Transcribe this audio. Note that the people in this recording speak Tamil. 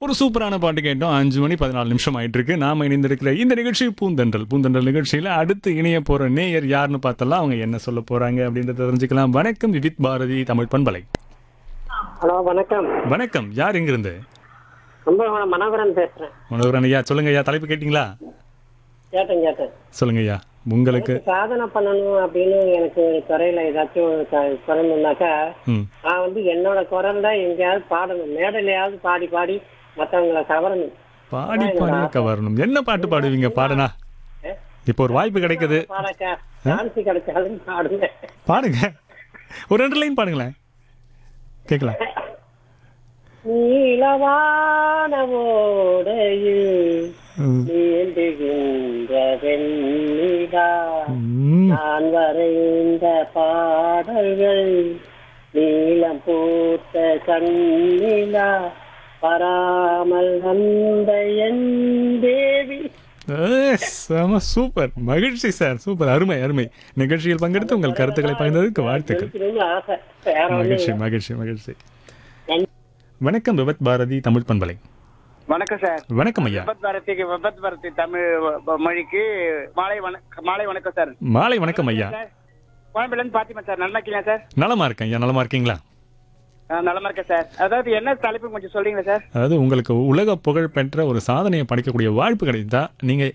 ஒரு சூப்பரான பாட்டு கேட்டோம். 5 மணி 14 நிமிஷம் ஆயிட்டு இருக்கு. நாம இணைந்திருக்கிற இந்த நிகழ்ச்சி பூந்தென்றல் நிகழ்ச்சியில அடுத்து இணைய போற நேயர் யாருன்னு பார்த்தலாம். அவங்க என்ன சொல்ல போறாங்க அப்படின்றத தெரிஞ்சுக்கலாம். வணக்கம் விவித் பாரதி தமிழ் பண்பலை. ஹலோ வணக்கம். வணக்கம், யார் எங்கிருந்து? கும்பகோணம் மனோகரன் பேசுறேன். மனோகரன் ஐயா, சொல்லுங்க ஐயா. தலைப்பு கேட்டீங்களா? கேட்டேன். சொல்லுங்க ஐயா. உங்களுக்கு எனக்கு சாதனை பண்ணணும் அப்படின்னு எனக்கு ஒரு துறையில ஏதாச்சும் சொல்லணும்னாக்கா நான் வந்து என்னோட குரல் தான் எங்கேயாவது பாடணும், மேடையிலையாவது பாடி பாடி மற்றவங்களை கவரணும். பாடி கவரணும். என்ன பாட்டு பாடுவீங்க? பாடுனா இப்போ ஒரு வாய்ப்பு கிடைக்குது. பாடக்கா சான்ஸ் கிடைச்சாலும் பாடுவேன். பாடுங்க, ஒரு 2 லைன் பாடுங்களேன், கேட்கலாம். நீலவான ஓடையில் நீந்துகின்ற வெண்ணிலா, நான் வரைந்த பாடல்கள் நீளம் பூத்த கண்ணிலா, வராமல் வந்த என் தேவி. சூப்பர், மகிழ்ச்சி சார், சூப்பர், அருமை அருமை. நிகழ்ச்சியில் பங்கெடுத்து உங்கள் கருத்துக்களை பகிர்ந்ததற்கு வாழ்த்துக்கள். ஆசை வேற மகிழ்ச்சி மகிழ்ச்சி மகிழ்ச்சி. வணக்கம் விபத் பாரதி தமிழ் பண்பலை. வணக்கம் சார். வணக்கம் ஐயா. விபத் பாரதி தமிழ் மொழிக்கு மாலை வணக்கம் சார். மாலை வணக்கம் ஐயா. கோயம்பேடுல இருந்து பாத்திமா சார். நல்லா இருக்கீங்களா சார்? நலமா இருக்கேன் ஐயா. நலமா இருக்கீங்களா? நலமா இருக்கேன் சார். அதாவது என்ன தலைப்பு கொஞ்சம் சொல்றீங்களா சார்? அதாவது உங்களுக்கு உலக புகழ் பெற்ற ஒரு சாதனையை படைக்கக்கூடிய வாய்ப்பு கிடைத்தா நீங்க